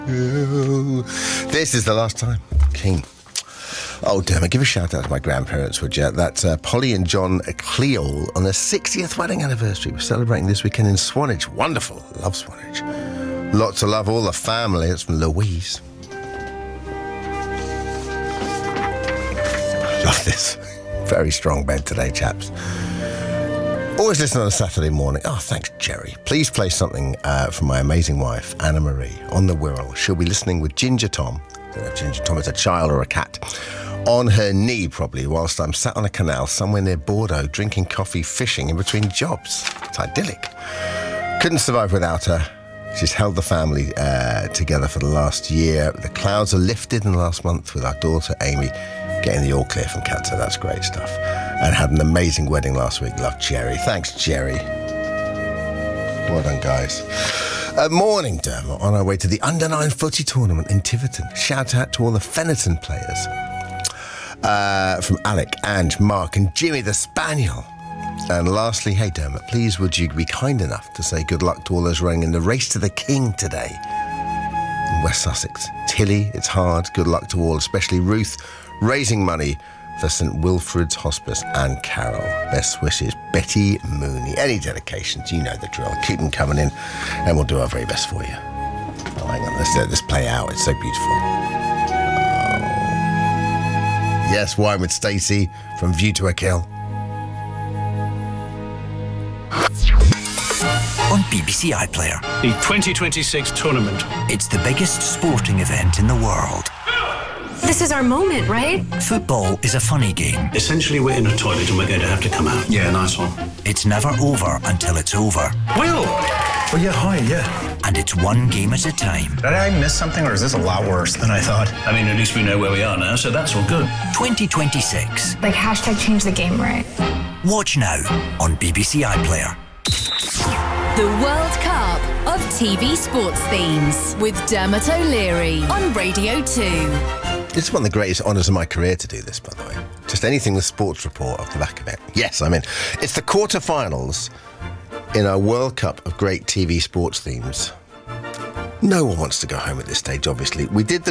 This is the last time. King. Oh, damn it. Give a shout out to my grandparents, would you? That's Polly and John Cleole on their 60th wedding anniversary. We're celebrating this weekend in Swanage. Wonderful. Love Swanage. Lots of love, all the family. It's from Louise. Love this. Very strong bed today, chaps. Always listen on a Saturday morning. Oh, thanks, Jerry. Please play something from my amazing wife, Anna Marie, on the Wirral. She'll be listening with Ginger Tom. I don't know if Ginger Tom is a child or a cat. On her knee, probably, whilst I'm sat on a canal somewhere near Bordeaux, drinking coffee, fishing in between jobs. It's idyllic. Couldn't survive without her. She's held the family together for the last year. The clouds are lifted in the last month with our daughter, Amy, getting the all clear from cancer. That's great stuff. And had an amazing wedding last week. Love Jerry. Thanks, Jerry. Well done, guys. Morning, Dermot. On our way to the Under-9 footy tournament in Tiverton. Shout out to all the Fennerton players. From Alec and Mark and Jimmy the Spaniel. And lastly, hey, Dermot, please would you be kind enough to say good luck to all those running in the Race to the King today in West Sussex. Tilly, it's hard. Good luck to all, especially Ruth, raising money for St Wilfrid's Hospice, and Carol. Best wishes, Betty Mooney. Any dedications, you know the drill. Keep them coming in and we'll do our very best for you. Oh, hang on, let's let this play out. It's so beautiful. Oh. Yes, Wine with Stacey from View to a Kill. On BBC iPlayer. The 2026 tournament. It's the biggest sporting event in the world. This is our moment, right? Football is a funny game. Essentially, we're in a toilet and we're going to have to come out. Yeah, nice one. It's never over until it's over. Will! Oh, yeah, hi, yeah. And it's one game at a time. Did I miss something, or is this a lot worse than I thought? I mean, at least we know where we are now, so that's all good. 2026. Like hashtag change the game, right? Watch now on BBC iPlayer. The World Cup of TV sports themes with Dermot O'Leary on Radio 2. This is one of the greatest honours of my career to do this, by the way. Just anything with Sports Report off the back of it. Yes, I'm in. It's the quarterfinals in our World Cup of great TV sports themes. No one wants to go home at this stage, obviously. We did the